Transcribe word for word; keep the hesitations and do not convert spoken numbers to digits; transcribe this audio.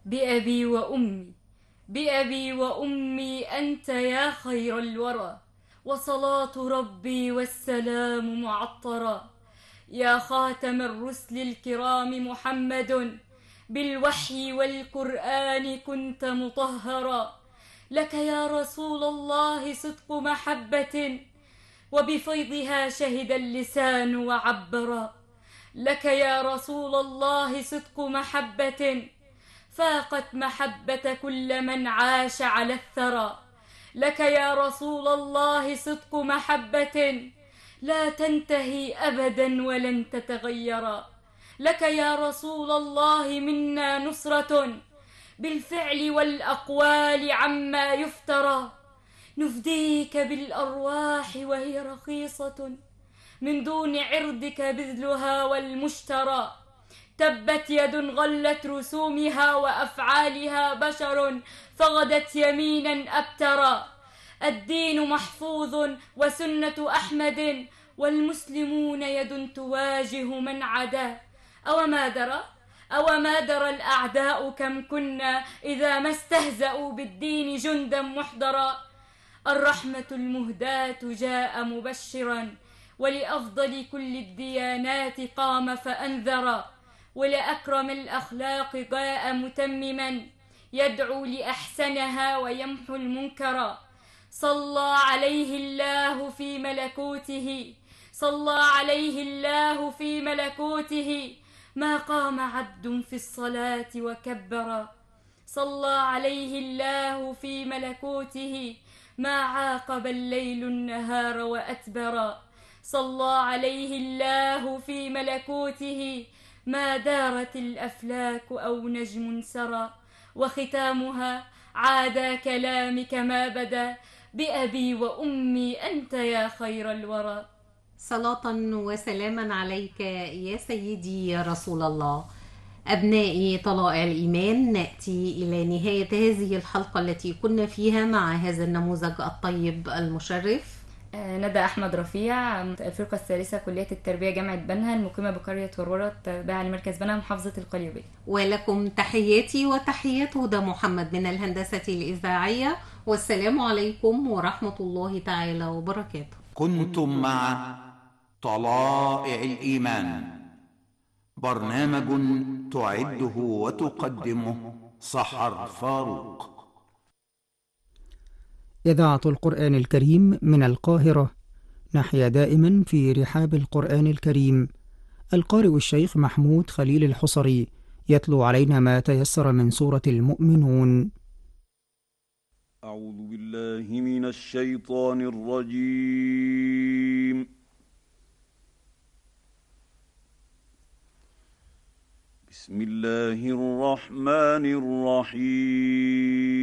بأبي وأمي بأبي وأمي أنت يا خير الورى، وصلاة ربي والسلام معطرا. يا خاتم الرسل الكرام محمد، بالوحي والقرآن كنت مطهرا. لك يا رسول الله صدق محبة، وبفيضها شهد اللسان وعبرا. لك يا رسول الله صدق محبة، فاقت محبة كل من عاش على الثرى. لك يا رسول الله صدق محبة لا تنتهي أبدا ولن تتغيرا. لك يا رسول الله منا نصرة، بالفعل والأقوال عما يفترى. نفديك بالأرواح وهي رخيصة، من دون عرضك بذلها والمشترى. تبت يد غلت رسومها وأفعالها بشر، فغدت يمينا أبترا. الدين محفوظ وسنة أحمد، والمسلمون يد تواجه من عدا. أو ما درى أو ما درى الأعداء كم كنا إذا ما استهزأوا بالدين جندا محضرا. الرحمة المهداة جاء مبشرا، ولأفضل كل الديانات قام فأنذرا. ولأكرم الأخلاق جاء متمما، يدعو لأحسنها ويمحو المنكرا. صلى عليه الله في ملكوته صلى عليه الله في ملكوته ما قام عبد في الصلاة وكبرا. صلى عليه الله في ملكوته ما عاقب الليل النهار وأتبرا. صلى عليه الله في ملكوته ما دارت الأفلاك أو نجم سرى. وختامها عاد كلامك ما بدا، بأبي وأمي أنت يا خير الورى. صلاة وسلاما عليك يا سيدي يا رسول الله. أبنائي طلائع الإيمان، نأتي إلى نهاية هذه الحلقة التي كنا فيها مع هذا النموذج الطيب المشرف. ندى أحمد رفيع، الفرقة الثالثة كلية التربية جامعة بنها، المقيمة بقرية ورورة تابعة لمركز بنها محافظة القليوبية. ولكم تحياتي وتحيات هدى محمد من الهندسة الإذاعية، والسلام عليكم ورحمة الله تعالى وبركاته. كنتم مع طلائع الإيمان، برنامج تعده وتقدمه سحر فاروق. إذاعة القرآن الكريم من القاهرة، نحيا دائما في رحاب القرآن الكريم. القارئ الشيخ محمود خليل الحصري يتلو علينا ما تيسر من سورة المؤمنون. أعوذ بالله من الشيطان الرجيم. بسم الله الرحمن الرحيم.